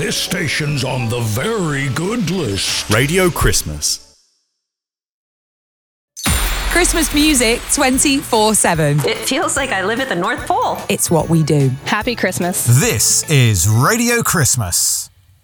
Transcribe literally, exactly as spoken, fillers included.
This station's on the very good list. Radio Christmas. Christmas music twenty-four seven. It feels like I live at the North Pole. It's what we do. Happy Christmas. This is Radio Christmas.